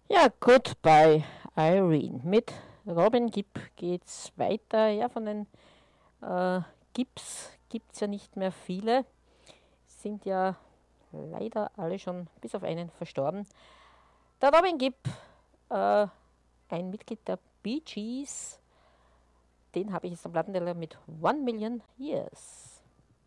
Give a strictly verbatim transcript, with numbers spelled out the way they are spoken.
Ja, Goodbye Irene. Mit Robin Gibb geht's weiter. Ja, von den äh, Gibbs gibt es ja nicht mehr viele. Sind ja leider alle schon bis auf einen verstorben. Der Robin Gibb, äh, ein Mitglied der Bee Gees, den habe ich jetzt am Plattenteller mit One Million Years.